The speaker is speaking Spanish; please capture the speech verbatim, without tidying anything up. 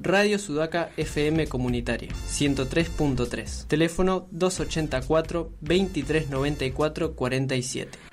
Radio Sudaca F M Comunitaria, ciento tres punto tres. Teléfono dos ochenta y cuatro, veintitrés noventa y cuatro, cuarenta y siete.